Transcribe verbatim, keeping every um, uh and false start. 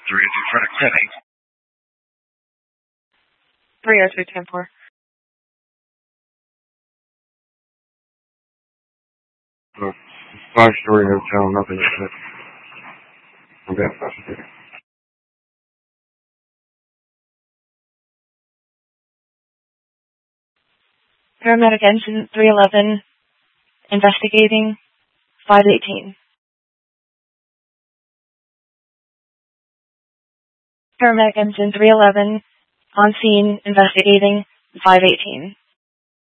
three two track ten eight. three oh two ten four. Uh, five-story hotel, nothing like that. Okay. Paramedic engine three eleven, investigating five eighteen. Paramedic engine three eleven, on scene, investigating five eighteen.